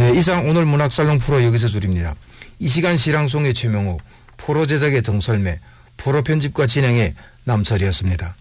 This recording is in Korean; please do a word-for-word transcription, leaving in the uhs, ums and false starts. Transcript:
네, 이상 오늘 문학살롱 프로 여기서 줄입니다. 이 시간 시랑송의 최명우, 프로 제작의 정설매, 프로 편집과 진행의 남철이었습니다.